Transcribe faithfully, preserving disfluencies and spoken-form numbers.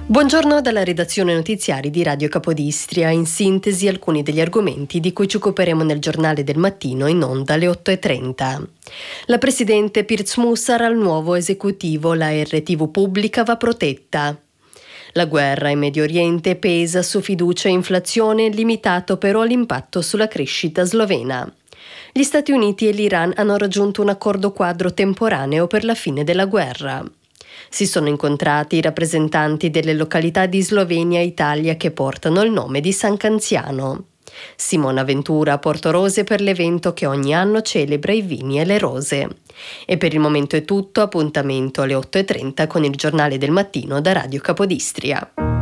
Buongiorno dalla redazione notiziari di Radio Capodistria. In sintesi alcuni degli argomenti di cui ci occuperemo nel giornale del mattino in onda alle otto e trenta. La presidente Pirc Musar al nuovo esecutivo, la R T V pubblica va protetta. La guerra in Medio Oriente pesa su fiducia e inflazione, limitato però l'impatto sulla crescita slovena. Gli Stati Uniti e l'Iran hanno raggiunto un accordo quadro temporaneo per la fine della guerra. Si sono incontrati i rappresentanti delle località di Slovenia e Italia che portano il nome di San Canziano. Simona Ventura a Portorose per l'evento che ogni anno celebra i vini e le rose. E per il momento è tutto, appuntamento alle otto e trenta con il giornale del mattino da Radio Capodistria.